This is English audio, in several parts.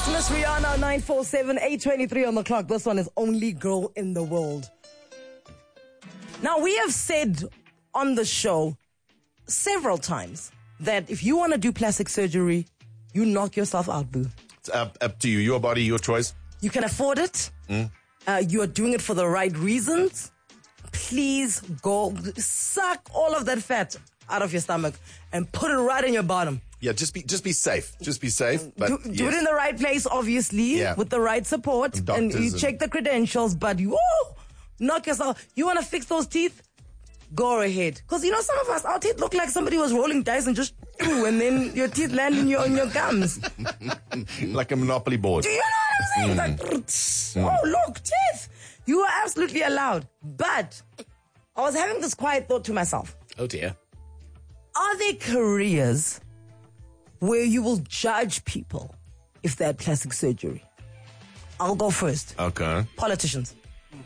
It's Miss Rihanna, 947-823 on the clock. This one is Only Girl in the World. Now, we have said on the show several times that if you want to do plastic surgery, you knock yourself out, boo. It's up to you. Your body, your choice. You can afford it. You are doing it for the right reasons. Please go suck all of that fat out of your stomach and put it right in your bottom. Yeah, just be safe. Just be safe. But do it in the right place, obviously, with the right support. And you check the credentials, but you knock yourself. You want to fix those teeth? Go ahead. Because, some of us, our teeth look like somebody was rolling dice and just and then your teeth land in your gums. Like a Monopoly board. Do you know what I'm saying? Oh, look, teeth. You are absolutely allowed. But I was having this quiet thought to myself. Oh, dear. Are there careers where you will judge people if they had plastic surgery? I'll go first. Okay. Politicians.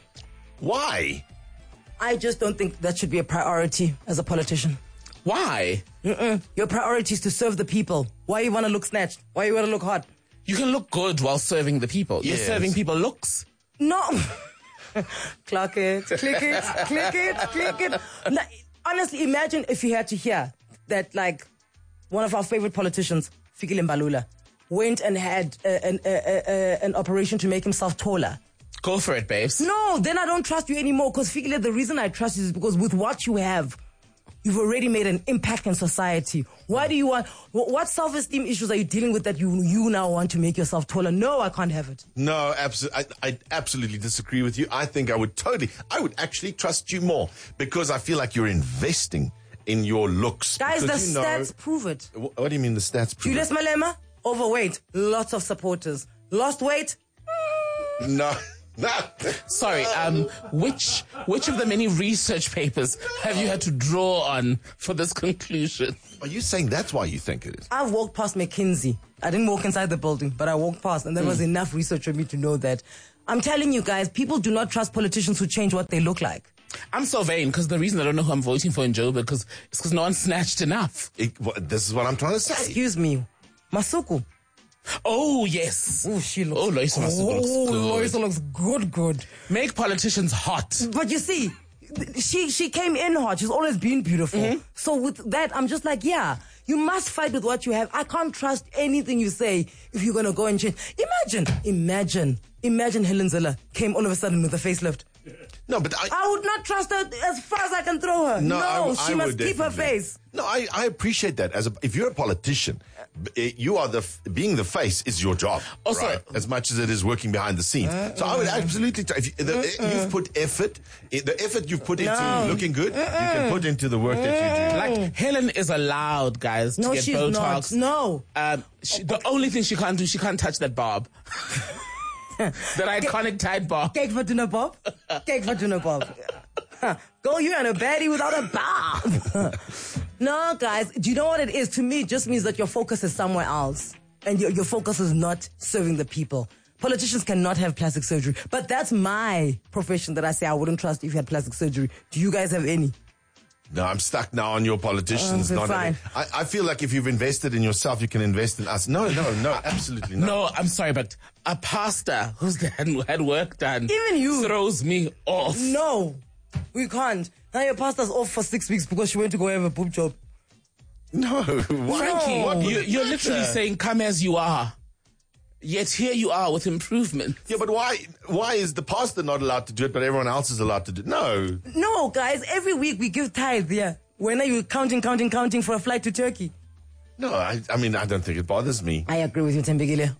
Why? I just don't think that should be a priority as a politician. Why? Your priority is to serve the people. Why you want to look snatched? Why you want to look hot? You can look good while serving the people. Yes. You're serving people looks. No. Clock it, click it, click it, click it. Now, honestly, imagine if you had to hear that, like, one of our favorite politicians, Fikile Mbalula, went and had an operation to make himself taller. Go for it, babes. No, then I don't trust you anymore, because Fikile, the reason I trust you is because with what you have, you've already made an impact in society. Why do you want, what self-esteem issues are you dealing with that you now want to make yourself taller? No, I can't have it. No, I absolutely disagree with you. I think I would actually trust you more because I feel like you're investing in your looks. Guys, the stats prove it. What do you mean the stats prove Julius it? Malema, overweight, lots of supporters. Lost weight? No. Sorry, which of the many research papers have you had to draw on for this conclusion? Are you saying that's why you think it is? I've walked past McKinsey. I didn't walk inside the building, but I walked past, and there was enough research for me to know that. I'm telling you guys, people do not trust politicians who change what they look like. I'm so vain because the reason I don't know who I'm voting for in Joburg is because no one snatched enough. This is what I'm trying to say. Excuse me, Masuku. Oh, yes. Oh, she looks Loisa Masuku looks good. Loisa looks good. Make politicians hot. But you see, she came in hot. She's always been beautiful. So with that, I'm just like, yeah, you must fight with what you have. I can't trust anything you say if you're going to go and change. Imagine Helen Zille came all of a sudden with a facelift. No, but I would not trust her as far as I can throw her. No, she must keep her face. No, I appreciate that. If you're a politician, you are being the face is your job. Also, right? As much as it is working behind the scenes. So I would absolutely. You've put effort. The effort you've put into looking good, you can put into the work that you do. Like Helen is allowed, guys, to get Botox. No, the only thing she can't do, she can't touch that bob. That iconic Tide bob. Cake for dinner, Bob. Cake for dinner, Bob. Go, you're in a baddie without a bob. No, guys, do you know what it is? To me, it just means that your focus is somewhere else. And your focus is not serving the people. Politicians cannot have plastic surgery. But that's my profession that I say I wouldn't trust if you had plastic surgery. Do you guys have any? No, I'm stuck now on your politicians. Fine. I feel like if you've invested in yourself, you can invest in us. No, absolutely not. No, I'm sorry, but a pastor who's had work done even you throws me off. No, we can't. Now your pastor's off for 6 weeks because she went to go have a boob job. No, Frankie, you're literally saying come as you are. Yet here you are with improvement. Yeah, but why is the pastor not allowed to do it, but everyone else is allowed to do it? No, guys, every week we give tithe, yeah. When are you counting for a flight to Turkey? No, I mean, I don't think it bothers me. I agree with you, Tembegile.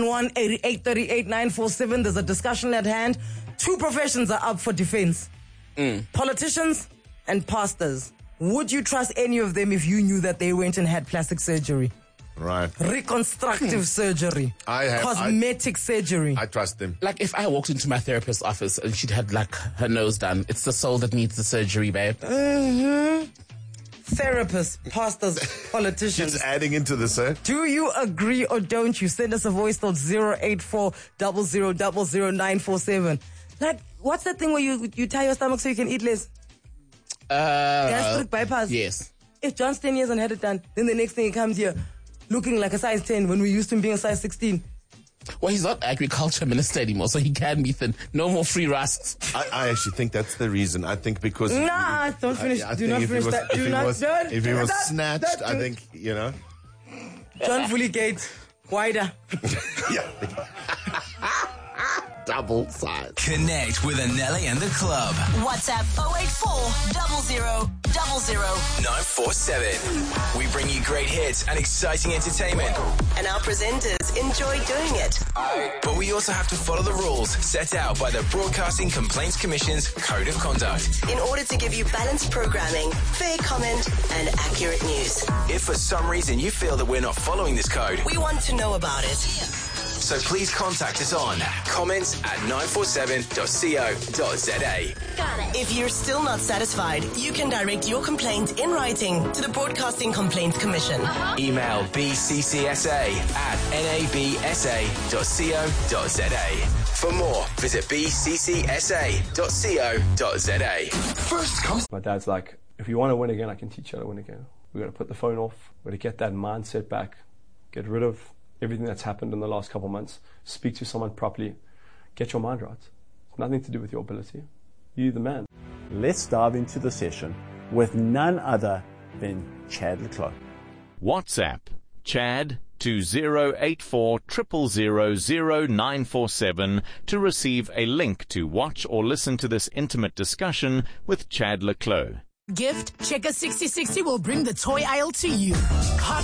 011-8838-947. There's a discussion at hand. 2 professions are up for defense. Politicians and pastors. Would you trust any of them if you knew that they went and had plastic surgery? Right. Reconstructive surgery. Cosmetic surgery. I trust them. Like if I walked into my therapist's office and she'd had like her nose done, it's the soul that needs the surgery, babe. Therapists, pastors, politicians. Just adding into this, eh? Do you agree or don't you? Send us a voice note 084-0000-947. Like, what's that thing where you tie your stomach so you can eat less? Gastric bypass. Yes. If John's 10 years and had it done, then the next thing he comes here looking like a size 10 when we're used to him being a size 16. Well, he's not agriculture minister anymore, so he can be thin. No more free rusks. I actually think that's the reason. I think because... Nah, don't finish. Do not finish that. Do not. If he was snatched, I think, you know... John Fully-Gate, wider. Yeah. Double size. Connect with Anele and the club. WhatsApp 084 00 947. We bring you great hits and exciting entertainment. And our presenters enjoy doing it. But we also have to follow the rules set out by the Broadcasting Complaints Commission's Code of Conduct. In order to give you balanced programming, fair comment, and accurate news. If for some reason you feel that we're not following this code, We want to know about it. so please contact us on comments@947.co.za. If you're still not satisfied, you can direct your complaint in writing to the Broadcasting Complaints Commission. Email bccsa@nabsa.co.za. For more, visit bccsa.co.za. First comes. My dad's like, if you want to win again, I can teach you how to win again. We're going to put the phone off. We're going to get that mindset back. Get rid of everything that's happened in the last couple of months. Speak to someone properly. Get your mind right. It's nothing to do with your ability. You're the man. Let's dive into the session with none other than Chad le Clos. WhatsApp Chad to 084 000 0947 to receive a link to watch or listen to this intimate discussion with Chad le Clos. Gift Checker 6060 will bring the toy aisle to you. Hot